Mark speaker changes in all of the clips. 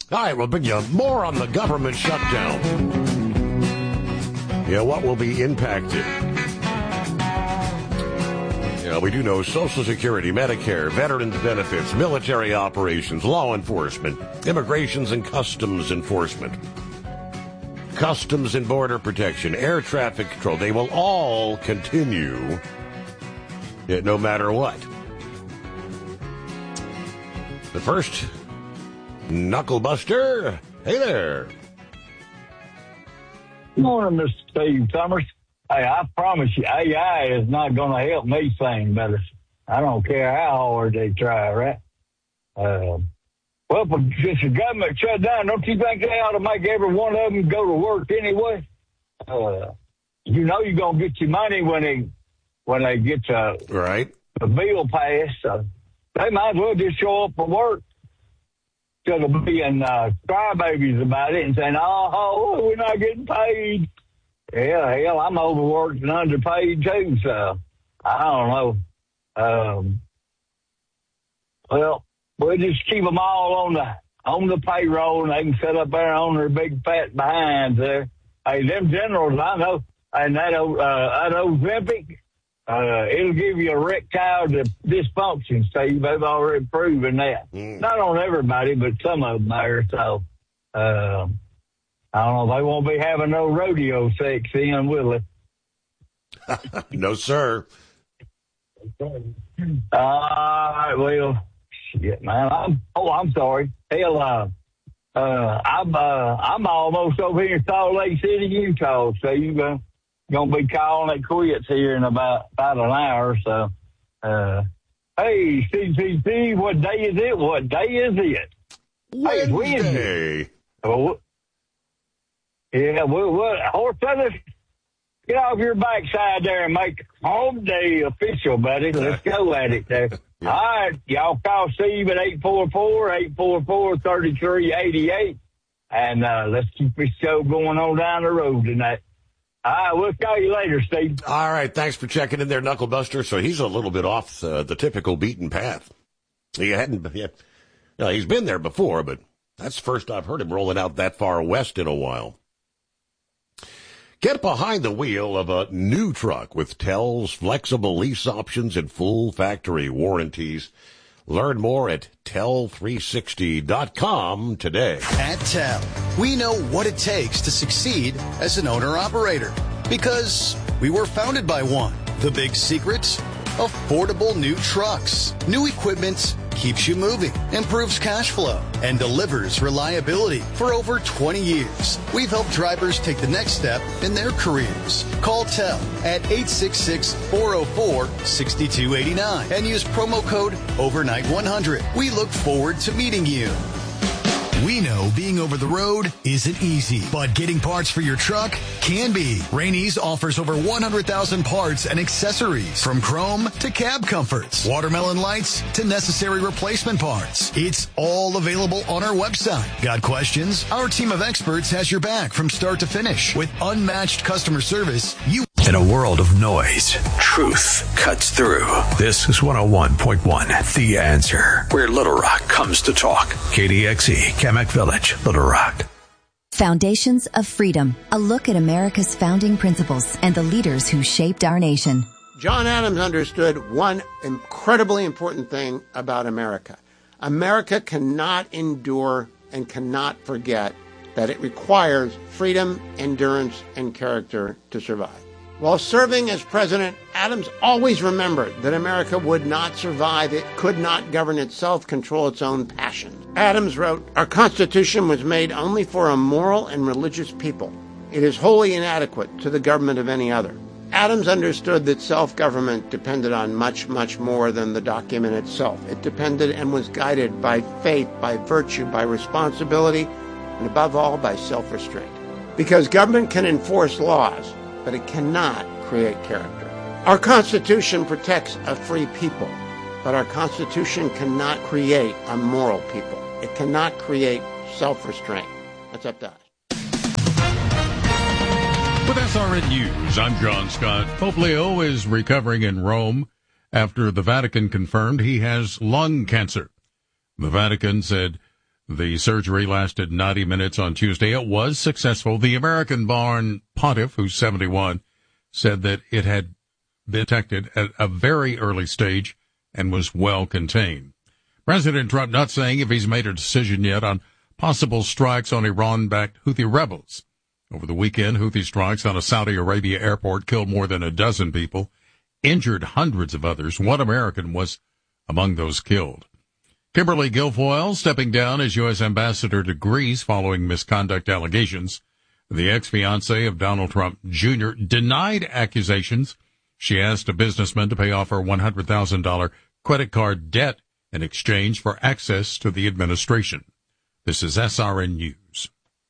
Speaker 1: All right, we'll bring you more on the government shutdown. Yeah, what will be impacted? We do know Social Security, Medicare, veterans benefits, military operations, law enforcement, immigrations and customs enforcement, customs and border protection, air traffic control. They will all continue no matter what. The first Knucklebuster. Hey there.
Speaker 2: Good morning, Mr. Steve Summers. Hey, I promise you, AI is not going to help me sing better. I don't care how hard they try, right? Well, since the government shut down, don't you think they ought to make every one of them go to work anyway? You're going to get your money when they get the bill passed. They might as well just show up for work instead of being crybabies about it and saying, oh, we're not getting paid. Yeah, hell, I'm overworked and underpaid too, so I don't know. Well, we'll just keep them all on the payroll, and they can sit up there on their big fat behinds there. Hey, them generals, I know, and that Ozempic, it'll give you erectile dysfunction, Steve. They've already proven that. Not on everybody, but some of them there. So, I don't know. They won't be having no rodeo sex in, will they?
Speaker 1: No, sir.
Speaker 2: All right, well, shit, man. I'm sorry. Hell, I'm almost over here in Salt Lake City, Utah. So you're gonna be calling it quits here in about an hour. So, hey, CCC, what day is it? What day is it?
Speaker 1: Wednesday.
Speaker 2: Hey, it's Wednesday. Oh, yeah, well, horse feathers, get off your backside there and make home day official, buddy. Let's go at it there. Yeah. All right, y'all call Steve at 844-844-3388, and let's keep this show going on down the road tonight. All right, we'll call you later, Steve.
Speaker 1: All right, thanks for checking in there, Knucklebuster. So he's a little bit off the typical beaten path. He's been there before, but that's the first I've heard him rolling out that far west in a while. Get behind the wheel of a new truck with TEL's flexible lease options and full factory warranties. Learn more at tel360.com today.
Speaker 3: At TEL, we know what it takes to succeed as an owner-operator because we were founded by one. The big secret? Affordable new trucks. New equipment keeps you moving, improves cash flow, and delivers reliability. For over 20 years, we've helped drivers take the next step in their careers. Call TEL at 866-404-6289 and use promo code OVERNIGHT100. We look forward to meeting you. We know being over the road isn't easy, but getting parts for your truck can be. Rainey's offers over 100,000 parts and accessories, from chrome to cab comforts, watermelon lights to necessary replacement parts. It's all available on our website. Got questions? Our team of experts has your back from start to finish. With unmatched customer service,
Speaker 4: In a world of noise, truth cuts through. This is 101.1 The Answer, where Little Rock comes to talk. KDXE, Kamak Village, Little Rock.
Speaker 5: Foundations of Freedom, a look at America's founding principles and the leaders who shaped our nation.
Speaker 6: John Adams understood one incredibly important thing about America. America cannot endure and cannot forget that it requires freedom, endurance, and character to survive. While serving as president, Adams always remembered that America would not survive. It could not govern itself, control its own passions. Adams wrote, "Our Constitution was made only for a moral and religious people. It is wholly inadequate to the government of any other." Adams understood that self-government depended on much, much more than the document itself. It depended and was guided by faith, by virtue, by responsibility, and above all, by self-restraint. Because government can enforce laws, but it cannot create character. Our Constitution protects a free people, but our Constitution cannot create a moral people. It cannot create self-restraint. That's up to us.
Speaker 7: With SRN News, I'm John Scott. Pope Leo is recovering in Rome after the Vatican confirmed he has lung cancer. The Vatican said The surgery lasted 90 minutes on Tuesday. It was successful. The American-born pontiff, who's 71, said that it had been detected at a very early stage and was well contained. President Trump not saying if he's made a decision yet on possible strikes on Iran-backed Houthi rebels. Over the weekend, Houthi strikes on a Saudi Arabia airport killed more than a dozen people, injured hundreds of others. One American was among those killed. Kimberly Guilfoyle stepping down as U.S. ambassador to Greece following misconduct allegations. The ex-fiancée of Donald Trump Jr. denied accusations. She asked a businessman to pay off her $100,000 credit card debt in exchange for access to the administration. This is SRN News.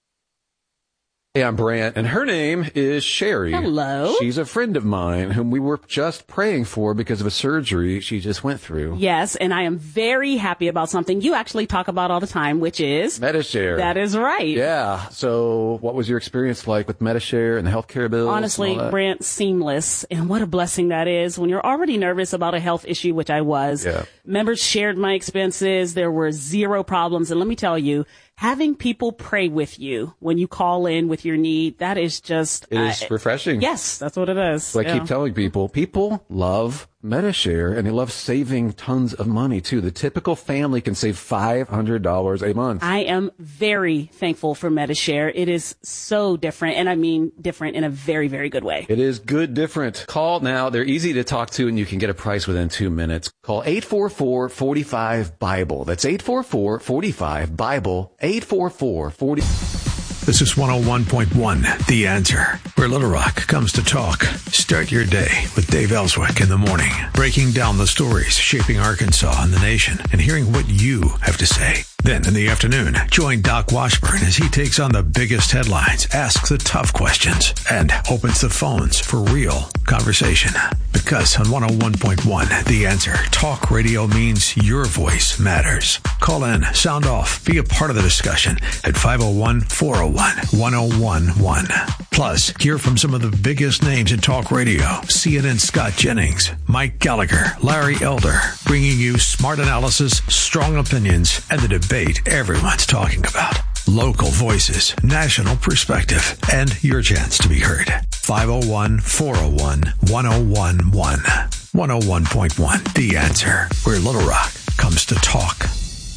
Speaker 8: Hey, I'm Brant, and her name is Sherry.
Speaker 9: Hello.
Speaker 8: She's a friend of mine whom we were just praying for because of a surgery she just went through.
Speaker 9: Yes, and I am very happy about something you actually talk about all the time, which is
Speaker 8: Medi-Share.
Speaker 9: That is right.
Speaker 8: Yeah. So what was your experience like with Medi-Share and the healthcare bills?
Speaker 9: Honestly, Brant, seamless. And what a blessing that is when you're already nervous about a health issue, which I was.
Speaker 8: Yeah.
Speaker 9: Members shared my expenses. There were zero problems. And let me tell you, having people pray with you when you call in with your need, that is just...
Speaker 8: It is refreshing.
Speaker 9: Yes, that's what it is.
Speaker 8: So I keep telling people love Medi-Share, and they love saving tons of money, too. The typical family can save $500 a month.
Speaker 9: I am very thankful for Medi-Share. It is so different, and I mean different in a very, very good way.
Speaker 8: It is good different. Call now. They're easy to talk to, and you can get a price within 2 minutes. Call 844-45-BIBLE. That's 844-45-BIBLE. 844-40.
Speaker 4: This is 101.1, The Answer, where Little Rock comes to talk. Start your day with Dave Ellswick in the morning, breaking down the stories shaping Arkansas and the nation, and hearing what you have to say. Then in the afternoon, join Doc Washburn as he takes on the biggest headlines, asks the tough questions, and opens the phones for real conversation. Because on 101.1, The Answer, talk radio means your voice matters. Call in, sound off, be a part of the discussion at 501-401-1011. Plus, hear from some of the biggest names in talk radio. CNN Scott Jennings, Mike Gallagher, Larry Elder, bringing you smart analysis, strong opinions, and the debate everyone's talking about. Local voices, national perspective, and your chance to be heard. 501-401-1011. 101.1, The Answer, where Little Rock comes to talk.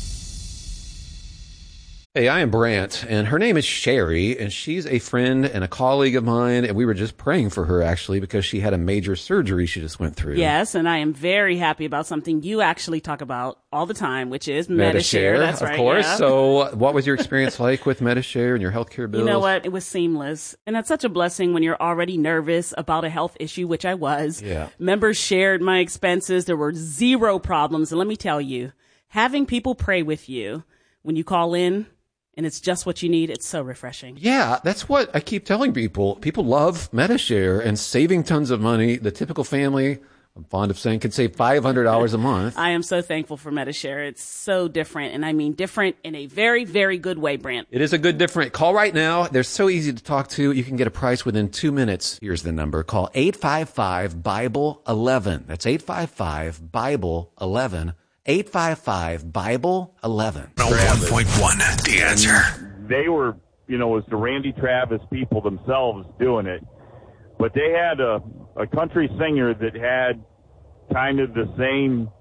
Speaker 8: Hey, I am Brant, and her name is Sherry, and she's a friend and a colleague of mine, and we were just praying for her, actually, because she had a major surgery she just went through.
Speaker 9: Yes, and I am very happy about something you actually talk about all the time, which is Medi-Share. That's right.
Speaker 8: Of course.
Speaker 9: Yeah.
Speaker 8: So what was your experience like with Medi-Share and your healthcare bills?
Speaker 9: You know what? It was seamless. And that's such a blessing when you're already nervous about a health issue, which I was.
Speaker 8: Yeah.
Speaker 9: Members shared my expenses. There were zero problems. And let me tell you, having people pray with you when you call in, and it's just what you need, it's so refreshing.
Speaker 8: Yeah, that's what I keep telling people. People love Medi-Share and saving tons of money. The typical family, I'm fond of saying, can save $500 a month.
Speaker 9: I am so thankful for Medi-Share. It's so different, and I mean different in a very, very good way, Brant.
Speaker 8: It is a good different. Call right now. They're so easy to talk to. You can get a price within 2 minutes. Here's the number. Call 855-BIBLE-11. That's 855-BIBLE-11. 855-BIBLE-11.
Speaker 4: 101.1, The Answer.
Speaker 10: They were, it was the Randy Travis people themselves doing it. But they had a country singer that had kind of the same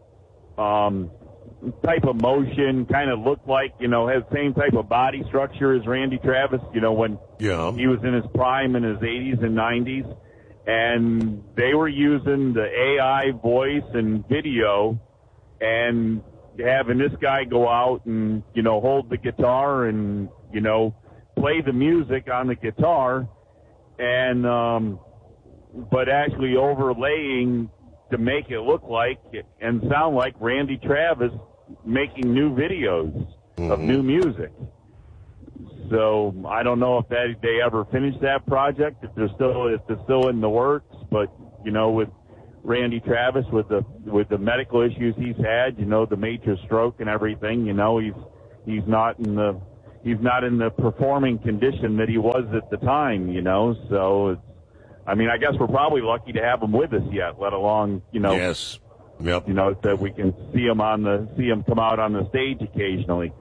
Speaker 10: type of motion, kind of looked like, had the same type of body structure as Randy Travis, when he was in his prime in his 80s and 90s. And they were using the AI voice and video and having this guy go out and, hold the guitar and, play the music on the guitar and, but actually overlaying to make it look like and sound like Randy Travis making new videos of new music. So I don't know if they ever finished that project, if it's still in the works, but, with Randy Travis with the medical issues he's had, the major stroke and everything, he's not in the performing condition that he was at the time, so I guess we're probably lucky to have him with us yet, let alone,
Speaker 1: Yes. Yep.
Speaker 10: that we can see him come out on the stage occasionally.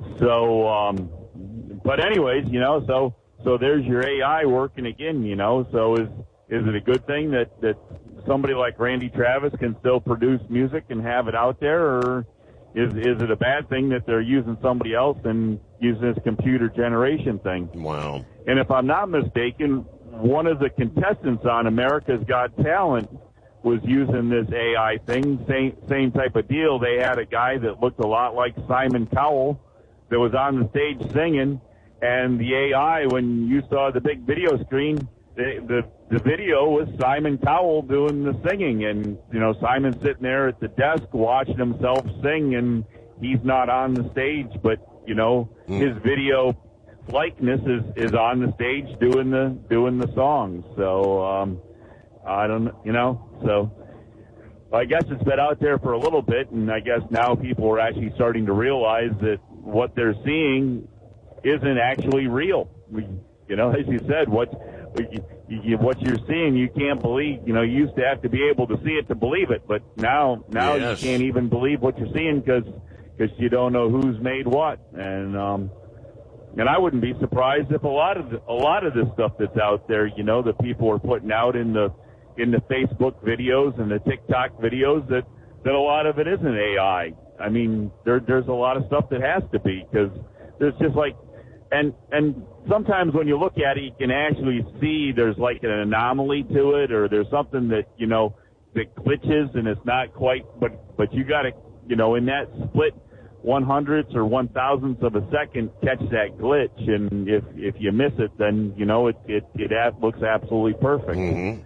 Speaker 10: So, but anyways, so there's your AI working again, So is it a good thing that somebody like Randy Travis can still produce music and have it out there, or is it a bad thing that they're using somebody else and using this computer generation thing?
Speaker 1: Wow.
Speaker 10: And if I'm not mistaken, one of the contestants on America's Got Talent was using this AI thing, same type of deal. They had a guy that looked a lot like Simon Cowell that was on the stage singing, and the AI, when you saw the big video screen, the video was Simon Cowell doing the singing, and Simon's sitting there at the desk watching himself sing, and he's not on the stage, but his video likeness is on the stage doing the song. So I don't, so I guess it's been out there for a little bit, and I guess now people are actually starting to realize that what they're seeing isn't actually real. As you said, what you're seeing, you can't believe. You used to have to be able to see it to believe it, but now
Speaker 1: Yes.
Speaker 10: You can't even believe what you're seeing because you don't know who's made what. And I wouldn't be surprised if a lot of this stuff that's out there, that people are putting out in the Facebook videos and the TikTok videos, that a lot of it isn't AI. I mean, there's a lot of stuff that has to be, because there's just like, and sometimes when you look at it, you can actually see there's like an anomaly to it, or there's something that, that glitches and it's not quite, but you got to, in that split 100ths or 1,000ths of a second, catch that glitch. And if you miss it, then, it looks absolutely perfect.
Speaker 1: Mm-hmm.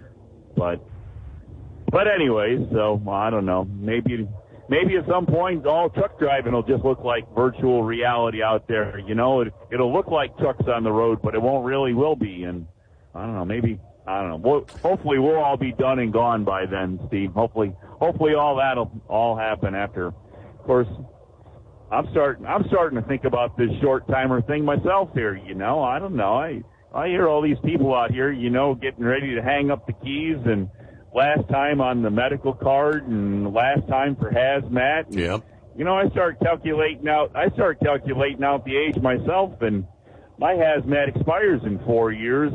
Speaker 10: But anyways, so I don't know. Maybe at some point all truck driving will just look like virtual reality out there. It'll look like trucks on the road, but it will be. And I don't know. Hopefully we'll all be done and gone by then, Steve. Hopefully all that'll all happen after. Of course, I'm starting to think about this short timer thing myself here. I don't know. I hear all these people out here, getting ready to hang up the keys, and last time on the medical card, and last time for hazmat.
Speaker 1: Yep.
Speaker 10: I start calculating out the age myself, and my hazmat expires in 4 years.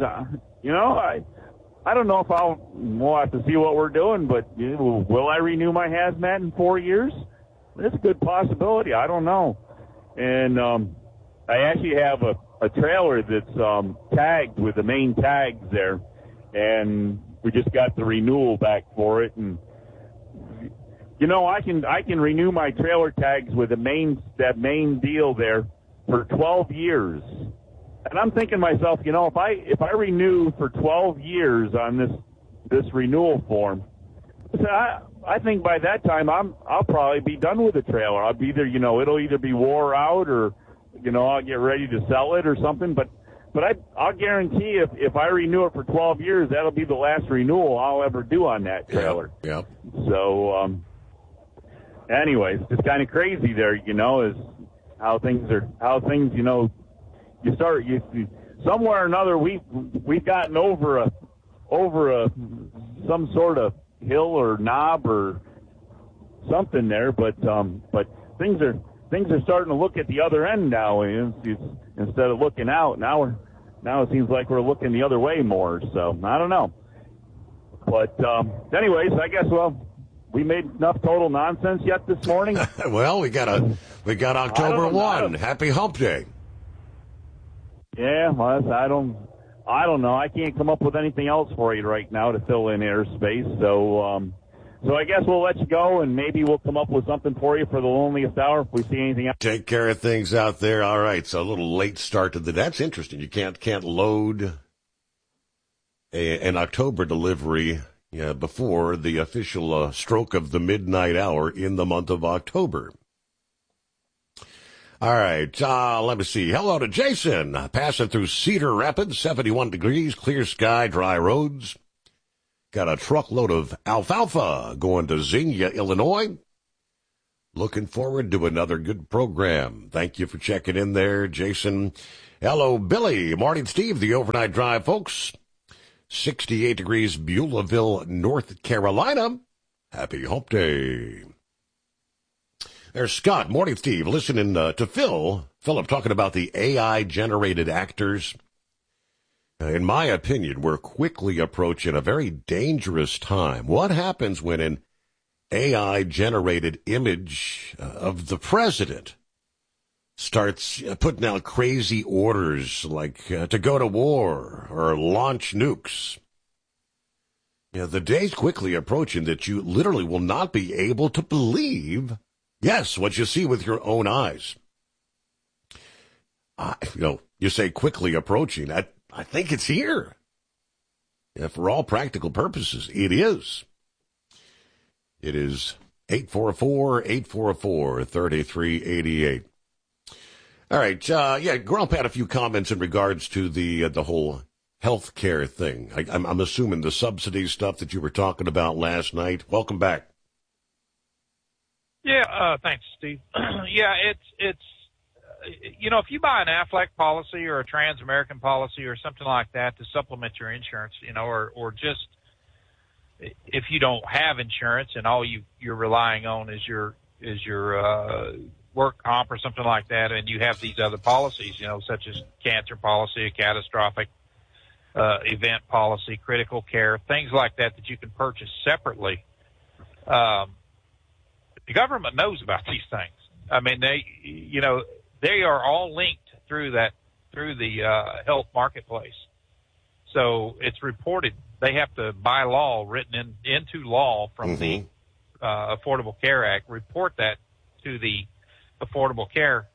Speaker 10: I don't know if we'll have to see what we're doing, but will I renew my hazmat in 4 years? It's a good possibility. I don't know. And I actually have a trailer that's tagged with the main tags there, and we just got the renewal back for it. And I can renew my trailer tags with that main deal there for 12 years. And I'm thinking to myself, if I renew for 12 years on this renewal form, I think by that time I'll probably be done with the trailer. I'll be either, it'll either be wore out, or I'll get ready to sell it or something. But I'll guarantee if I renew it for 12 years, that'll be the last renewal I'll ever do on that trailer.
Speaker 1: Yeah.
Speaker 10: So, anyways, it's kind of crazy there, is how things, you somewhere or another, we've gotten over some sort of hill or knob or something there, but things are starting to look at the other end now. Instead of looking out, now it seems like we're looking the other way more. So I don't know. But anyways, I guess we made enough total nonsense yet this morning.
Speaker 1: Well, we got October 1. Happy Hump Day.
Speaker 10: Yeah, well, I don't know. I can't come up with anything else for you right now to fill in airspace. So I guess we'll let you go, and maybe we'll come up with something for you for the loneliest hour if we see anything else.
Speaker 1: Take care of things out there. All right, so a little late start to that's interesting. You can't load an October delivery before the official stroke of the midnight hour in the month of October. All right, let me see. Hello to Jason. Passing through Cedar Rapids, 71 degrees, clear sky, dry roads. Got a truckload of alfalfa going to Xenia, Illinois. Looking forward to another good program. Thank you for checking in there, Jason. Hello, Billy. Morning, Steve. The overnight drive, folks. 68 degrees, Beulahville, North Carolina. Happy Hump Day. There's Scott. Morning, Steve. Listening to Phil Philip, talking about the AI-generated actors. In my opinion, we're quickly approaching a very dangerous time. What happens when an AI-generated image of the president starts putting out crazy orders like to go to war or launch nukes? The day's quickly approaching that you literally will not be able to believe, yes, what you see with your own eyes. You say quickly approaching. I think it's here. For all practical purposes, it is. It is 844-844-3388. All right. Grump had a few comments in regards to the whole health care thing. I'm assuming the subsidy stuff that you were talking about last night. Welcome back.
Speaker 11: Yeah, thanks, Steve. It's if you buy an Aflac policy or a Trans-American policy or something like that to supplement your insurance, or just if you don't have insurance and all you're relying on is your work comp or something like that, and you have these other policies, such as cancer policy, a catastrophic event policy, critical care, things like that you can purchase separately. The government knows about these things. I mean, they are all linked through the health marketplace. So it's reported. They have to, by law, written into law from the Affordable Care Act, report that to the Affordable Care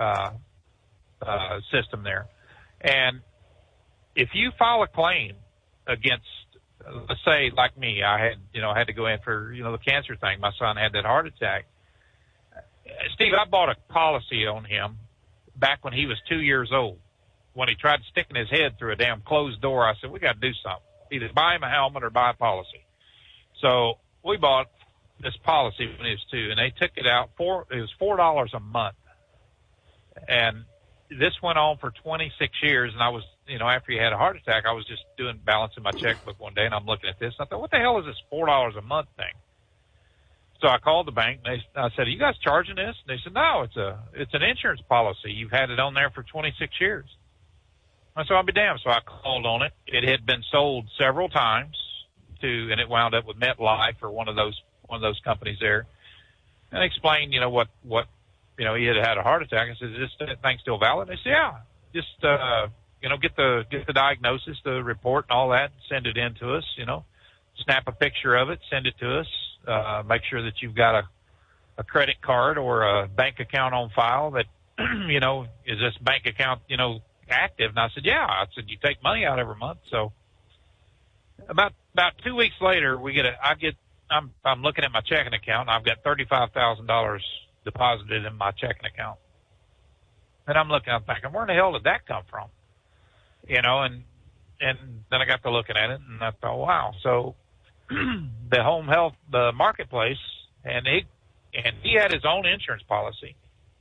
Speaker 11: system there. And if you file a claim against, let's say, like me, I had to go in for, the cancer thing. My son had that heart attack. Steve, I bought a policy on him back when he was 2 years old. When he tried sticking his head through a damn closed door, I said, we got to do something. Either buy him a helmet or buy a policy. So we bought this policy when he was 2, and they took it out it was $4 a month. And this went on for 26 years, and I was, after he had a heart attack, I was just balancing my checkbook one day, and I'm looking at this, and I thought, what the hell is this $4 a month thing? So I called the bank, and I said, are you guys charging this? And they said, no, it's an insurance policy. You've had it on there for 26 years. I said, I'll be damned. So I called on it. It had been sold several times and it wound up with MetLife or one of those companies there. And I explained, what he had a heart attack. I said, is this thing still valid? And they said, yeah, just, get the diagnosis, the report and all that, send it in to us, snap a picture of it, send it to us. Make sure that you've got a credit card or a bank account on file that, is this bank account, active? And I said, yeah. I said, you take money out every month. So about 2 weeks later, I'm looking at my checking account, and I've got $35,000 deposited in my checking account. And I'm thinking, where in the hell did that come from? And then I got to looking at it, and I thought, wow. So the home health, the marketplace, and he had his own insurance policy,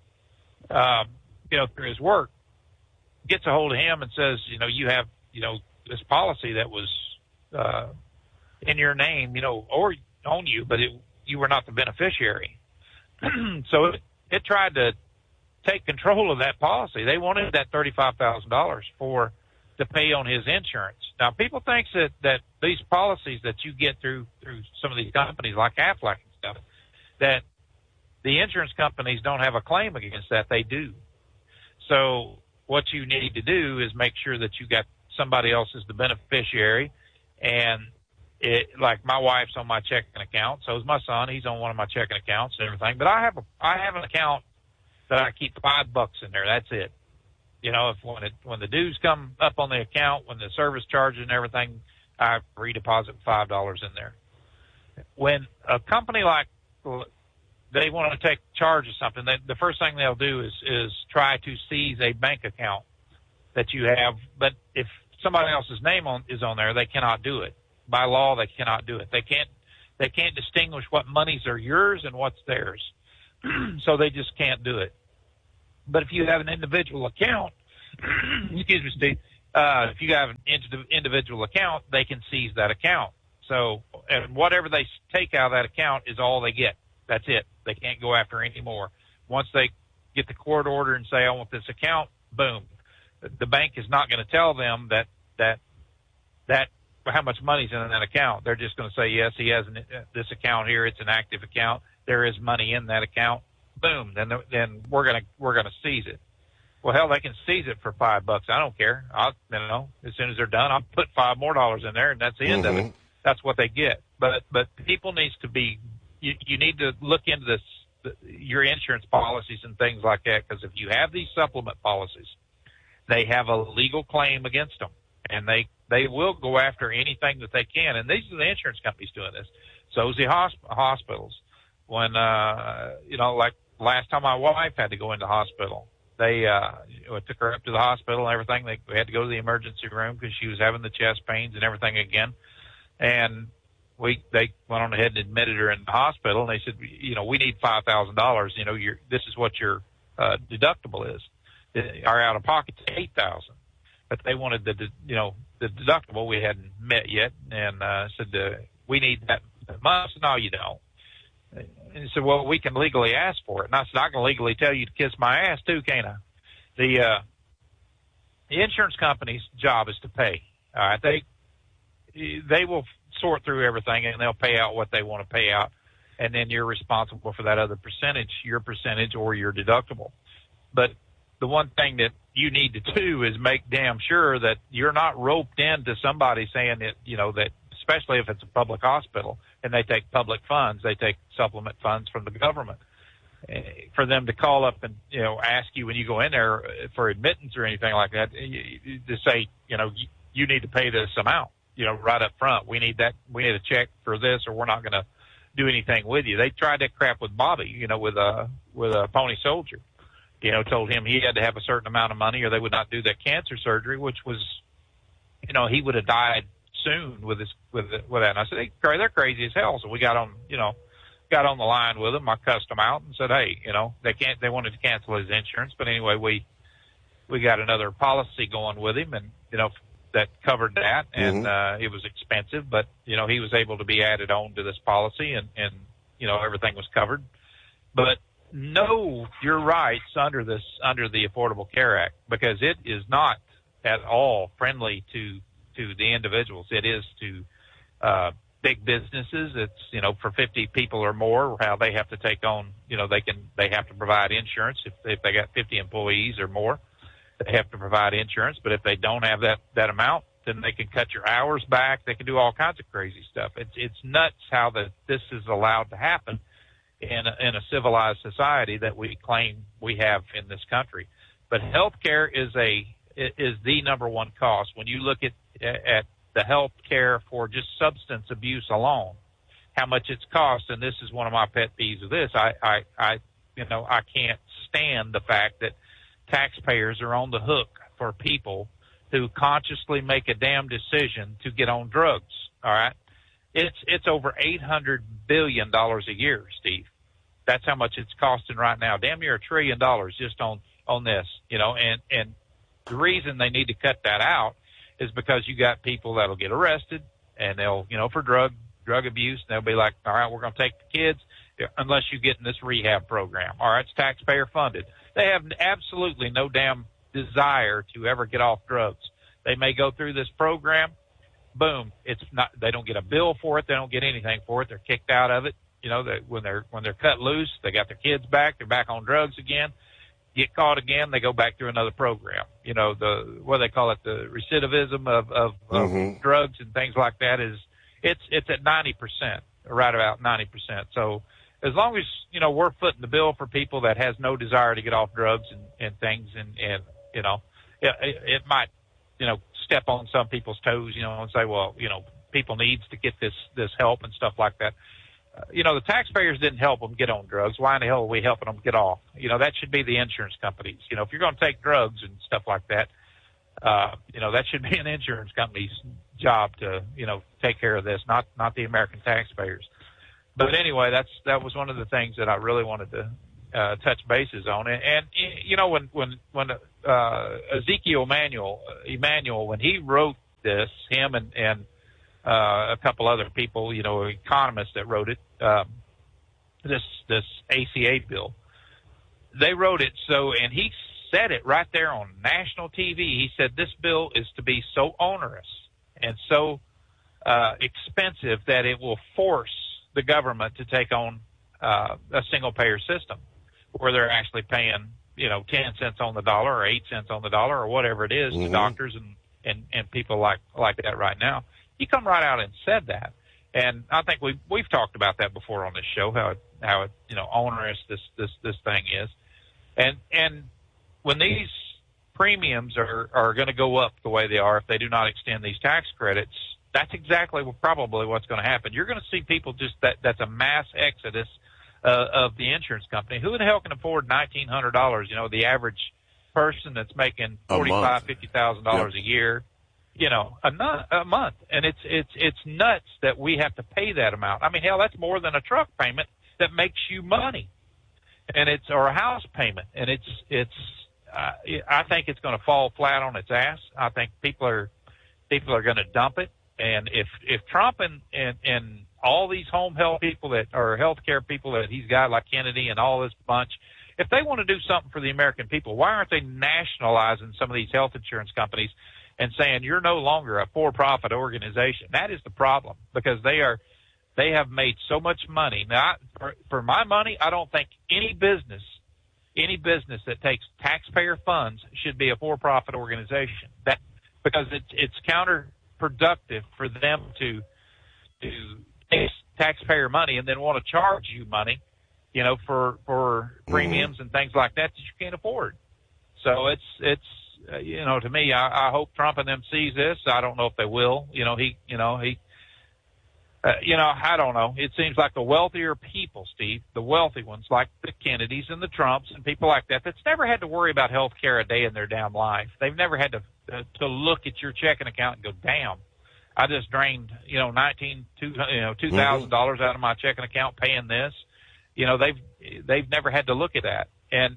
Speaker 11: through his work, gets a hold of him and says, you have, this policy that was in your name, or on you, but you were not the beneficiary. So it tried to take control of that policy. They wanted that $35,000 to pay on his insurance. Now, people think that these policies that you get through some of these companies like Aflac and stuff, that the insurance companies don't have a claim against that. They do. So what you need to do is make sure that you got somebody else as the beneficiary. And like my wife's on my checking account, so is my son. He's on one of my checking accounts and everything. But I have an account that I keep $5 in there. That's it. When the dues come up on the account, when the service charges and everything, I redeposit $5 in there. When a company like they want to take charge of something, the first thing they'll do is try to seize a bank account that you have. But if somebody else's name is on there, they cannot do it. By law, they cannot do it. They can't distinguish what monies are yours and what's theirs. So they just can't do it. But if you have an individual account, excuse me, Steve, if you have an individual account, they can seize that account. So and whatever they take out of that account is all they get. That's it. They can't go after any more. Once they get the court order and say, I want this account, boom. The bank is not going to tell them that how much money's in that account. They're just going to say, yes, he has this account here. It's an active account. There is money in that account. Boom. Then we're going to seize it. Well, hell, they can seize it for $5. I don't care. As soon as they're done, I'll put $5 more in there, and that's the end of it. That's what they get. But people needs to be. You need to look into your insurance policies and things like that, because if you have these supplement policies, they have a legal claim against them, and they will go after anything that they can. And these are the insurance companies doing this. So is the hospitals. When like last time my wife had to go into hospital, they took her up to the hospital and everything. We had to go to the emergency room because she was having the chest pains and everything again. And they went on ahead and admitted her in the hospital, and they said, we need $5,000. This is what your deductible is. Our out of pocket's $8,000, but they wanted the deductible we hadn't met yet, and said we need that much. No, you don't. And he said, well, we can legally ask for it. And I said, I can legally tell you to kiss my ass too, can't I? The insurance company's job is to pay. All right, they will sort through everything, and they'll pay out what they want to pay out, and then you're responsible for that other percentage, your percentage or your deductible. But the one thing that you need to do is make damn sure that you're not roped into somebody saying that, that especially if it's a public hospital and they take public funds, they take supplement funds from the government, for them to call up and, ask you when you go in there for admittance or anything like that, to say, you need to pay this amount, right up front. We need a check for this, or we're not going to do anything with you. They tried that crap with Bobby, with a Pony Soldier. Told him he had to have a certain amount of money or they would not do that cancer surgery, which was, he would have died soon with that. And I said, hey, they're crazy as hell. So we got on the line with them. I cussed them out and said, hey, they wanted to cancel his insurance. But anyway, we got another policy going with him, and, that covered that. And, it was expensive, but, he was able to be added on to this policy, and everything was covered. But know your rights under the Affordable Care Act, because it is not at all friendly to the individuals. It is to big businesses. It's for 50 people or more, how they have to take on, they have to provide insurance if they got 50 employees or more. They have to provide insurance, but if they don't have that amount, then they can cut your hours back. They can do all kinds of crazy stuff. It's nuts how this is allowed to happen in a civilized society that we claim we have in this country. But healthcare is the number one cost. When you look at the health care for just substance abuse alone, how much it's cost, and this is one of my pet peeves of this. I can't stand the fact that taxpayers are on the hook for people who consciously make a damn decision to get on drugs. All right. It's over $800 billion a year, Steve. That's how much it's costing right now. Damn near $1 trillion just on this, and the reason they need to cut that out is because you got people that'll get arrested and they'll, for drug abuse, and they'll be like, all right, we're going to take the kids unless you get in this rehab program. All right, it's taxpayer funded. They have absolutely no damn desire to ever get off drugs. They may go through this program, boom, they don't get a bill for it, they don't get anything for it, they're kicked out of it. When they're cut loose, they got their kids back, they're back on drugs again, get caught again, they go back through another program. What they call it, the recidivism of drugs and things like that it's at 90%, right about 90%. So as long as, we're footing the bill for people that has no desire to get off drugs and things, and it might, step on some people's toes, and say, well, people needs to get this help and stuff like that. The taxpayers didn't help them get on drugs. Why in the hell are we helping them get off? That should be the insurance companies. If you're going to take drugs and stuff like that, that should be an insurance company's job to, take care of this, not the American taxpayers. But anyway, that was one of the things that I really wanted to touch bases on. And when Ezekiel Emanuel, when he wrote this, him and a couple other people, economists that wrote it, this ACA bill, they wrote it so, and he said it right there on national TV. He said this bill is to be so onerous and so expensive that it will force the government to take on a single-payer system where they're actually paying, 10 cents on the dollar or 8 cents on the dollar or whatever it is to doctors and people like that right now. He come right out and said that. And I think we've talked about that before on this show, how onerous this thing is. And when these premiums are going to go up the way they are if they do not extend these tax credits, that's exactly probably what's going to happen. You're going to see people that's a mass exodus of the insurance company. Who the hell can afford $1,900? The average person that's making $45,000-$50,000 a year, a month, and it's nuts that we have to pay that amount. I mean, hell, that's more than a truck payment that makes you money, or a house payment, and I think it's going to fall flat on its ass. I think people are going to dump it, and if Trump and all these home health people that are healthcare people that he's got like Kennedy and all this bunch, if they want to do something for the American people, why aren't they nationalizing some of these health insurance companies and saying you're no longer a for-profit organization? That is the problem, because they have made so much money. Now, for my money, I don't think any business that takes taxpayer funds should be a for-profit organization. Because it's counterproductive for them to take taxpayer money and then want to charge you money, for premiums and things like that you can't afford. So it's to me, I hope Trump and them sees this. I don't know if they will. I don't know. It seems like the wealthier people, Steve, the wealthy ones like the Kennedys and the Trumps and people like that, that's never had to worry about health care a day in their damn life. They've never had to look at your checking account and go, damn, I just drained, $2,000 out of my checking account paying this. They've never had to look at that. And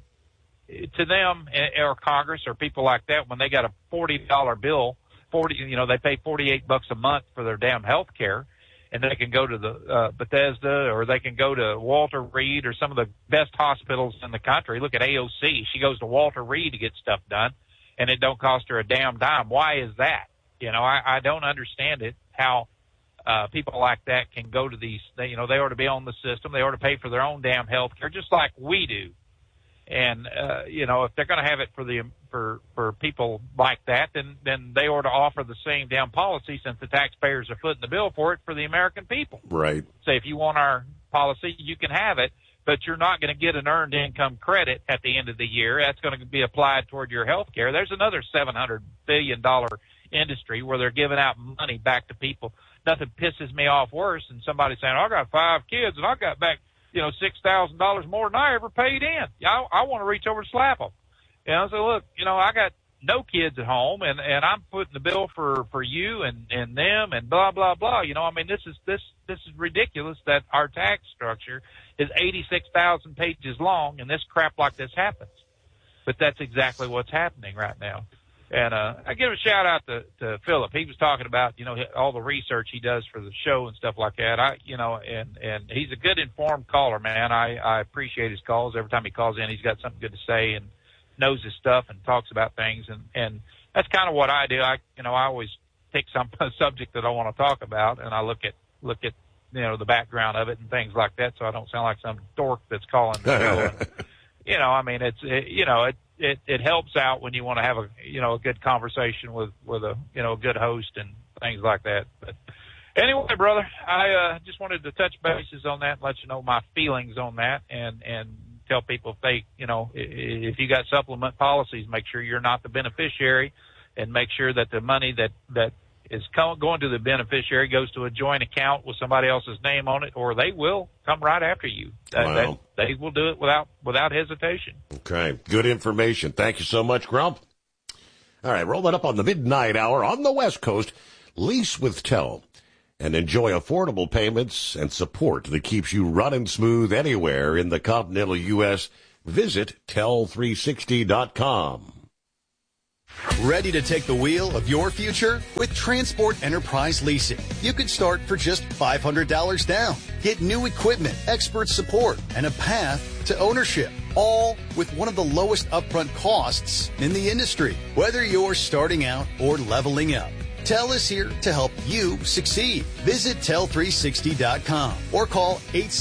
Speaker 11: to them or Congress or people like that, when they got a $40 bill, they pay $48 a month for their damn health care, and they can go to the Bethesda, or they can go to Walter Reed or some of the best hospitals in the country. Look at AOC. She goes to Walter Reed to get stuff done, and it don't cost her a damn dime. Why is that? I don't understand it, how people like that can go to these, they ought to be on the system. They ought to pay for their own damn health care just like we do. And, if they're going to have it for people like that, then they ought to offer the same damn policy, since the taxpayers are footing the bill for it, for the American people.
Speaker 1: Right.
Speaker 11: Say, if you want our policy, you can have it, but you're not going to get an earned income credit at the end of the year. That's going to be applied toward your health care. There's another $700 billion industry where they're giving out money back to people. Nothing pisses me off worse than somebody saying, I got 5 kids and I got back $6,000 more than I ever paid in. I want to reach over and slap them. So look, I got no kids at home, and I'm putting the bill for you and them and blah blah blah. This is ridiculous that our tax structure is 86,000 pages long, and this crap like this happens. But that's exactly what's happening right now. And I give a shout out to Philip. He was talking about all the research he does for the show and stuff like that. And he's a good informed caller, man. I appreciate his calls. Every time he calls in, he's got something good to say and knows his stuff and talks about things. And that's kind of what I do. I always pick some subject that I want to talk about, and I look at the background of it and things like that, so I don't sound like some dork that's calling the show. It helps out when you want to have a good conversation with a good host and things like that. But anyway, brother, I just wanted to touch bases on that and let you know my feelings on that, and tell people if you got supplement policies, make sure you're not the beneficiary, and make sure that the money that is going to the beneficiary goes to a joint account with somebody else's name on it, or they will come right after you.
Speaker 1: Wow.
Speaker 11: They will do it without hesitation.
Speaker 1: Okay. Good information. Thank you so much, Grump. All right. Rolling up on the midnight hour on the West Coast. Lease with TEL and enjoy affordable payments and support that keeps you running smooth anywhere in the continental U.S. Visit tel360.com.
Speaker 3: Ready to take the wheel of your future? With Transport Enterprise Leasing, you could start for just $500 down. Get new equipment, expert support, and a path to ownership, all with one of the lowest upfront costs in the industry. Whether you're starting out or leveling up, TEL is here to help you succeed. Visit tel360.com or call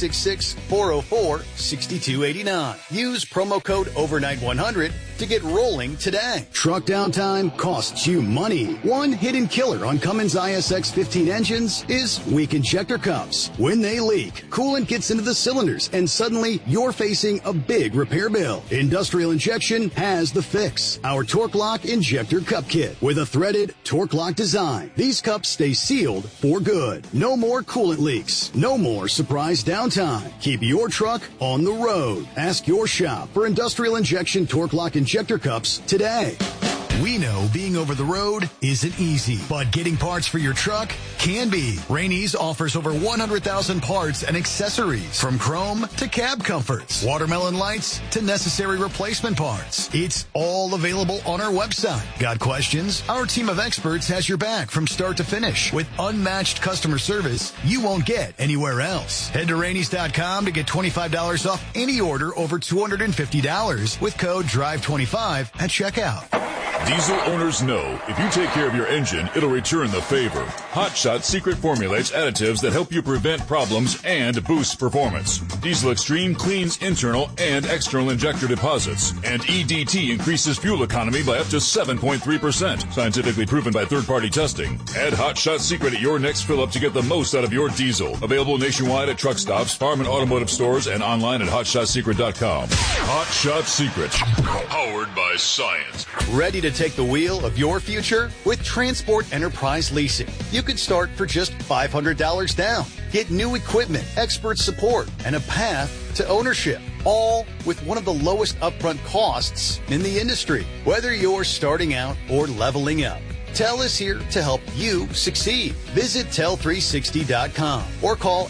Speaker 3: 866-404-6289. Use promo code overnight100 to get rolling today. Truck downtime costs you money. One hidden killer on Cummins ISX 15 engines is weak injector cups. When they leak, coolant gets into the cylinders and suddenly you're facing a big repair bill. Industrial Injection has the fix. Our Torque Lock Injector Cup Kit with a threaded Torque Lock design. These cups stay sealed for good. No more coolant leaks. No more surprise downtime. Keep your truck on the road. Ask your shop for Industrial Injection Torque Lock Injector Cups today. We know being over the road isn't easy, but getting parts for your truck can be. Rainey's offers over 100,000 parts and accessories, from chrome to cab comforts, watermelon lights to necessary replacement parts. It's all available on our website. Got questions? Our team of experts has your back from start to finish with unmatched customer service you won't get anywhere else. Head to Rainey's.com to get $25 off any order over $250 with code DRIVE25 at checkout.
Speaker 12: Diesel owners know if you take care of your engine, it'll return the favor. Hot Shot Secret formulates additives that help you prevent problems and boost performance. Diesel Extreme cleans internal and external injector deposits, and EDT increases fuel economy by up to 7.3%. Scientifically proven by third-party testing. Add Hot Shot Secret at your next fill-up to get the most out of your diesel. Available nationwide at truck stops, farm and automotive stores, and online at HotShotSecret.com. Hot Shot Secret. Powered by science.
Speaker 3: Ready to take the wheel of your future? With Transport Enterprise Leasing, you could start for just $500 down. Get new equipment, expert support, and a path to ownership, all with one of the lowest upfront costs in the industry. Whether you're starting out or leveling up, TEL is here to help you succeed. Visit tel360.com or call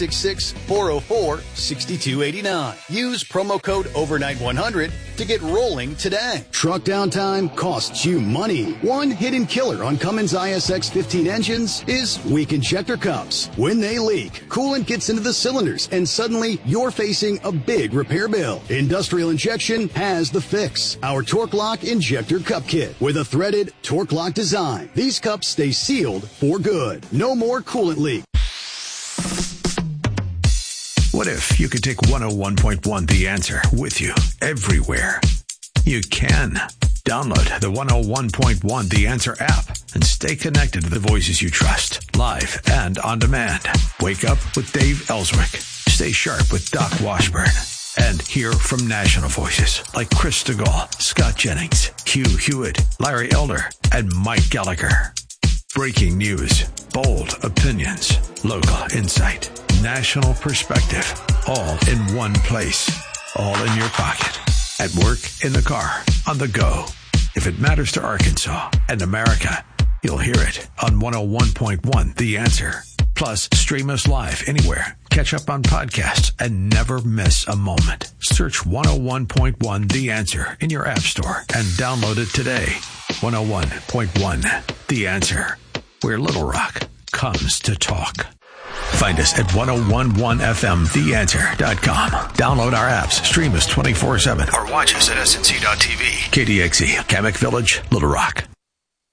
Speaker 3: 866-404-6289. Use promo code overnight100 to get rolling today. Truck downtime costs you money. One hidden killer on Cummins ISX 15 engines is weak injector cups. When they leak, coolant gets into the cylinders and suddenly you're facing a big repair bill. Industrial Injection has the fix. Our Torque Lock Injector Cup Kit with a threaded Torque Lock design. These cups stay sealed for good. No more coolant leak.
Speaker 4: What if you could take 101.1 The Answer with you everywhere? You can. Download the 101.1 The Answer app and stay connected to the voices you trust, live and on demand. Wake up with Dave Ellswick. Stay sharp with Doc Washburn. And hear from national voices like Chris DeGaulle, Scott Jennings, Hugh Hewitt, Larry Elder, and Mike Gallagher. Breaking news, bold opinions, local insight, national perspective, all in one place, all in your pocket, at work, in the car, on the go. If it matters to Arkansas and America, you'll hear it on 101.1 The Answer. Plus, stream us live anywhere. Catch up on podcasts and never miss a moment. Search 101.1 The Answer in your app store and download it today. 101.1 The Answer, where Little Rock comes to talk. Find us at 1011FMTheAnswer.com. Download our apps, stream us 24/7, or watch us at SNC.TV. KDXE, Kamek Village, Little Rock.